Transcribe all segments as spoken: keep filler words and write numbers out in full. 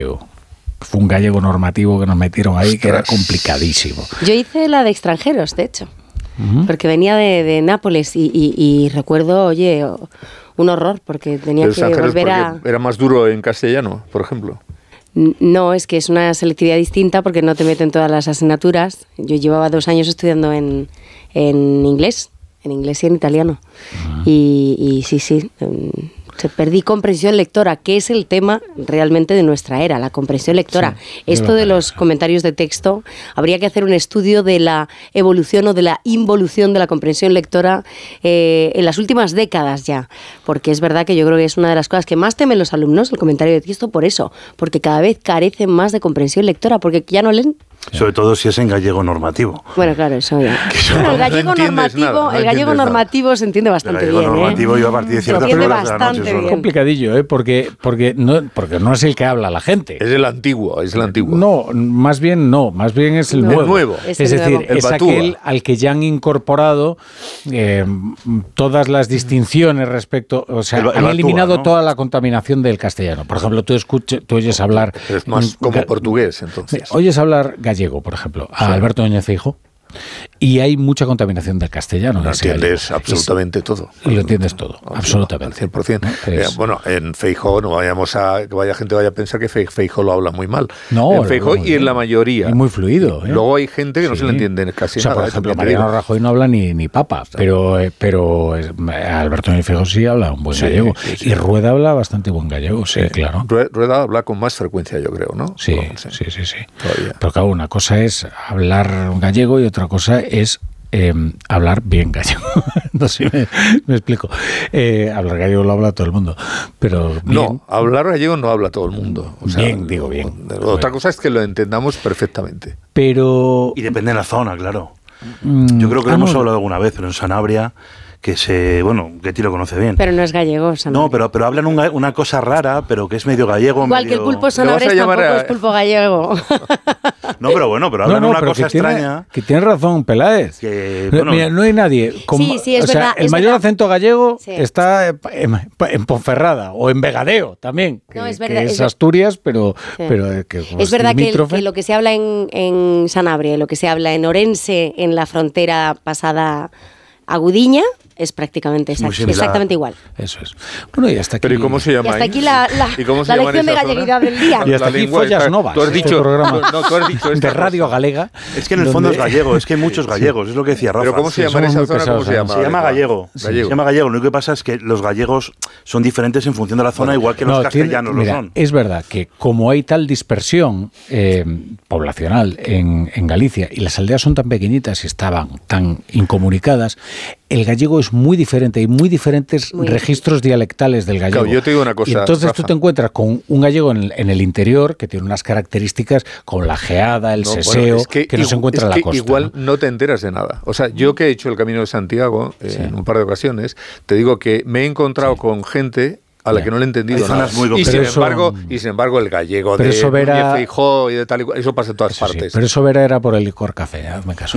Fue un gallego normativo que nos metieron ahí, que era complicadísimo. Yo hice la de extranjeros, de hecho, uh-huh. porque venía de, de Nápoles y, y, y recuerdo, oye, un horror, porque tenía que volver a... ¿Era más duro en castellano, por ejemplo? No, es que es una selectividad distinta porque no te meten todas las asignaturas. Yo llevaba dos años estudiando en, en inglés, en inglés y en italiano. Uh-huh. Y, y sí, sí... Se perdí comprensión lectora, que es el tema realmente de nuestra era, la comprensión lectora. Sí, Esto de los comentarios de texto, habría que hacer un estudio de la evolución o de la involución de la comprensión lectora eh, en las últimas décadas ya, porque es verdad que yo creo que es una de las cosas que más temen los alumnos, el comentario de texto, por eso, porque cada vez carecen más de comprensión lectora, porque ya no leen. Sobre todo si es en gallego normativo. Bueno, claro, eso ya. Bueno, el gallego no normativo, nada, no el gallego normativo nada. Se entiende bastante bien. El gallego bien, normativo ¿eh? Yo a partir de ciertas horas de la noche bien. Es complicadillo, ¿eh? porque, porque, no, porque no es el que habla la gente. Es el antiguo, es el antiguo. No, más bien no, más bien es el no. nuevo. El nuevo. Es, es el decir, nuevo. es aquel al que ya han incorporado eh, todas las distinciones respecto, o sea, el, el han batúa, eliminado ¿no? toda la contaminación del castellano. Por ejemplo, tú escuches, tú oyes hablar... Es más como ga- portugués, entonces. Oyes hablar gallego, por ejemplo, a sí. Alberto Núñez Feijóo. Y hay mucha contaminación del castellano. Lo entiendes gallego. absolutamente es, todo. Y lo entiendes todo, absolutamente. Al cien por ciento. ¿No? Es, eh, bueno, en Feijóo no vayamos a que vaya gente vaya a pensar que Feijóo lo habla muy mal. No, en Feijóo y en la mayoría. Y muy fluido. ¿eh? Luego hay gente que no sí. se le entiende casi o sea, nada. Por ejemplo, Mariano Rajoy no habla ni, ni papa, pero, eh, pero eh, Alberto Núñez Feijóo sí habla un buen sí, gallego. Sí, sí. Y Rueda habla bastante buen gallego, sí, sí, claro. Rueda habla con más frecuencia, yo creo, ¿no? Sí, no sé. sí, sí, sí. Pero claro, una cosa es hablar gallego y otra cosa es Eh, hablar bien gallego. No sé si me, me explico. Eh, hablar gallego lo habla todo el mundo, pero bien. No, hablar gallego no habla todo el mundo. O sea, bien, digo bien. Otra cosa es que lo entendamos perfectamente. Pero... Y depende de la zona, claro. Mm, Yo creo que lo ah, hemos no. hablado alguna vez, pero en Sanabria... que se, bueno, Getty lo conoce bien. Pero no es gallego, Sanabria. No, pero, pero hablan una, una cosa rara, pero que es medio gallego. Igual medio... que el pulpo sanabres tampoco a... es pulpo gallego. No, pero bueno, pero hablan no, no, una pero cosa que extraña. Tiene, que tiene razón, Peláez. Que, bueno, Mira, no hay nadie. Con, sí, sí, es o sea, verdad. El es mayor verdad. acento gallego sí. está en, en Ponferrada o en Vegadeo también, que, no, es, verdad, que es, es Asturias, pero, sí. pero que es verdad que, el, que lo que se habla en, en Sanabria, lo que se habla en Orense, en la frontera pasada a Gudiña, es prácticamente exact, exactamente igual. Eso es. Bueno, y hasta aquí. Pero ¿y cómo se llama? Y hasta aquí la, la, la lección de galleguidad del día. Y hasta aquí Follas Novas. Tú has dicho, este programa no, tú has dicho de Radio cosa. Galega. Es que en el fondo es gallego, es que hay muchos gallegos, sí. Es lo que decía Rafa. Pero ¿cómo se llama esa zona? ¿Cómo se llama? Se llama gallego. Sí. gallego. Se llama gallego. Lo único que pasa es que los gallegos son diferentes en función de la zona, bueno, igual que los no, castellanos tiene, mira, lo son. Es verdad que como hay tal dispersión eh, poblacional en, en Galicia y las aldeas son tan pequeñitas y estaban tan incomunicadas, el gallego es muy diferente, hay muy diferentes muy registros dialectales del gallego. Claro, yo te digo una cosa, y entonces Rafa. Tú te encuentras con un gallego en el, en el interior que tiene unas características como la geada, el no, seseo, bueno, es que, que no se encuentra es en la costa. Igual ¿no? ¿no? te enteras de nada. O sea, yo que he hecho el Camino de Santiago eh, sí. en un par de ocasiones, te digo que me he encontrado sí. con gente a la que no le he entendido nada. Muy y, sin eso, embargo, y sin embargo el gallego de Núñez Feijóo y de tal y cual, eso pasa en todas eso partes. Sí, pero eso Vera era por el licor café, hazme caso.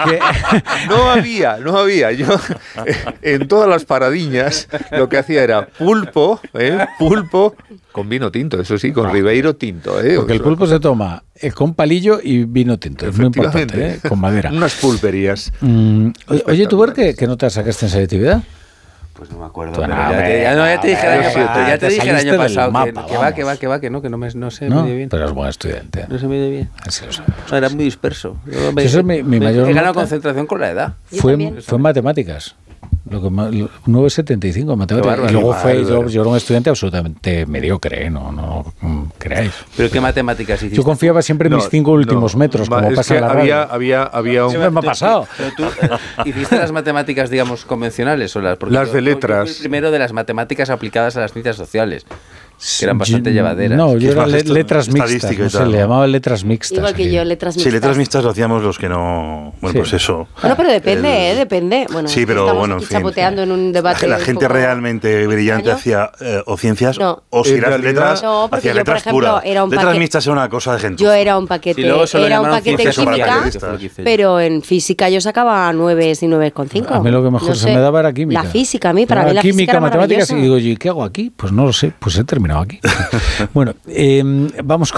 No había, no había. Yo en todas las paradiñas lo que hacía era pulpo, ¿eh? pulpo con vino tinto, eso sí, con no. Ribeiro tinto. ¿eh? Porque el pulpo se toma eh, con palillo y vino tinto, es muy importante, ¿eh? Con madera. Unas pulperías. Mm, oye, ¿tú ver que, que no te sacaste en selectividad? Pues no me acuerdo. Pero ya, no, te, ya, no, ya te dije el año, pa, ya te te dije el año pasado mapa, que, que va, que va, que va, que no, que no, me, no se ¿No? me dio bien. Pero es buen estudiante. No se me dio bien. Así lo sabemos. No, era muy disperso. Yo me, Eso es mi, mi me, mayor he ganado nota concentración con la edad. Fue, fue en matemáticas. Lo que nueve coma setenta y cinco en matemáticas. Bárbaro, y luego fue, yo, yo era un estudiante absolutamente mediocre, no, no, no creáis. ¿Pero qué matemáticas hiciste? Yo confiaba siempre en no, mis cinco últimos no, metros, como pasa en la radio. Había, había, había un... Siempre me ha pasado. Pero tú eh, hiciste las matemáticas, digamos, convencionales o las... Porque las yo, de letras. Yo fui primero de las matemáticas aplicadas a las ciencias sociales. Que eran bastante yo, llevaderas. No, yo era le, esto, letras mixtas, no sé, le llamaban letras mixtas. Igual que aquí. yo, letras mixtas. Sí, letras mixtas lo hacíamos los que no... Bueno, sí. Pues eso. Bueno, pero depende, el, ¿eh? Depende. Bueno, sí, pero estamos bueno, aquí en fin. chapoteando en un debate. La gente poco realmente brillante hacía eh, o ciencias no. o si eras letras, no, hacía yo, letras por ejemplo, puras. Era un letras paquete, mixtas era una cosa de gente. Yo era un paquete, sí, era un paquete en química, pero en física yo sacaba nueve y nueve coma cinco. A mí lo que mejor no se sé, me daba era química. La física, a mí, para mí la química, física era matemáticas, y digo, ¿y qué hago aquí? Pues no lo sé, pues he terminado aquí. Bueno, eh, vamos con